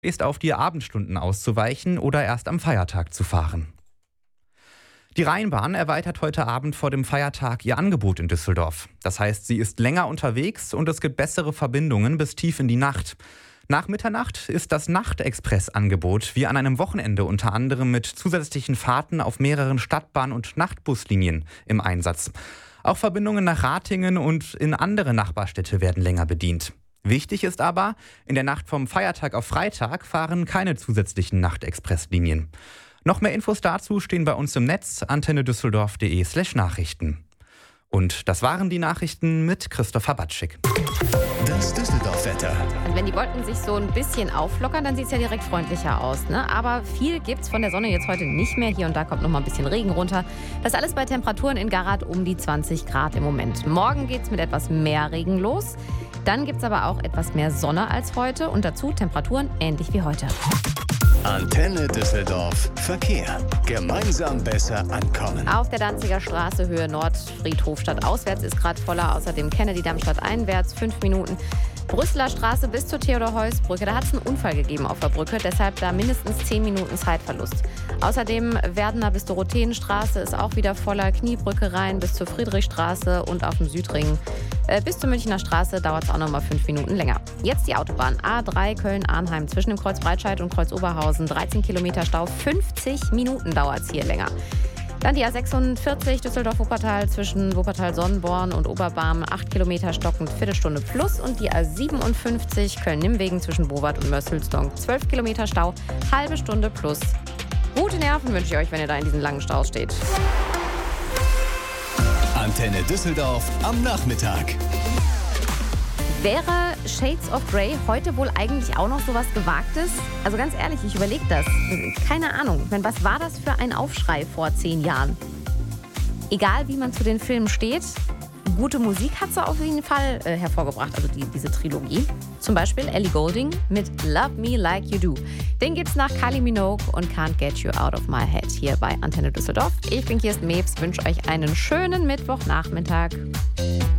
ist auf die Abendstunden auszuweichen oder erst am Feiertag zu fahren. Die Rheinbahn erweitert heute Abend vor dem Feiertag ihr Angebot in Düsseldorf. Das heißt, sie ist länger unterwegs und es gibt bessere Verbindungen bis tief in die Nacht. Nach Mitternacht ist das Nachtexpress-Angebot wie an einem Wochenende unter anderem mit zusätzlichen Fahrten auf mehreren Stadtbahn- und Nachtbuslinien im Einsatz. Auch Verbindungen nach Ratingen und in andere Nachbarstädte werden länger bedient. Wichtig ist aber, in der Nacht vom Feiertag auf Freitag fahren keine zusätzlichen Nachtexpresslinien. Noch mehr Infos dazu stehen bei uns im Netz antennedüsseldorf.de/Nachrichten. Und das waren die Nachrichten mit Christopher Batschik. Das Düsseldorf-Wetter. Und wenn die Wolken sich so ein bisschen auflockern, dann sieht es ja direkt freundlicher aus, ne? Aber viel gibt's von der Sonne jetzt heute nicht mehr. Hier und da kommt noch mal ein bisschen Regen runter. Das alles bei Temperaturen in Garat um die 20 Grad im Moment. Morgen geht's mit etwas mehr Regen los. Dann gibt's aber auch etwas mehr Sonne als heute und dazu Temperaturen ähnlich wie heute. Antenne Düsseldorf. Verkehr. Gemeinsam besser ankommen. Auf der Danziger Straße Höhe Nordfriedhof stadtauswärts ist gerade voller. Außerdem Kennedy-Damm stadteinwärts 5 Minuten. Brüsseler Straße bis zur Theodor-Heuss-Brücke. Da hat es einen Unfall gegeben auf der Brücke, deshalb da mindestens 10 Minuten Zeitverlust. Außerdem Werdener bis Dorotheenstraße ist auch wieder voller. Kniebrücke rein bis zur Friedrichstraße und auf dem Südring. Bis zur Münchner Straße dauert es auch noch mal 5 Minuten länger. Jetzt die Autobahn A3 Köln-Arnheim zwischen dem Kreuz Breitscheid und Kreuz Oberhausen. 13 Kilometer Stau, 50 Minuten dauert es hier länger. Dann die A46 Düsseldorf-Wuppertal zwischen Wuppertal-Sonnenborn und Oberbarm. 8 Kilometer stockend, Viertelstunde plus. Und die A57 Köln-Nimmwegen zwischen Bowart und Mörs-Hülsdorf. 12 Kilometer Stau, halbe Stunde plus. Gute Nerven wünsche ich euch, wenn ihr da in diesen langen Staus steht. Antenne Düsseldorf am Nachmittag. Wäre Shades of Grey heute wohl eigentlich auch noch so was Gewagtes? Also ganz ehrlich, ich überlege das. Keine Ahnung. Ich meine, was war das für ein Aufschrei vor 10 Jahren? Egal, wie man zu den Filmen steht, gute Musik hat sie auf jeden Fall hervorgebracht, also diese Trilogie. Zum Beispiel Ellie Goulding mit Love Me Like You Do. Den gibt's nach Kylie Minogue und Can't Get You Out of My Head hier bei Antenne Düsseldorf. Ich bin Kirsten Mebs, wünsche euch einen schönen Mittwochnachmittag.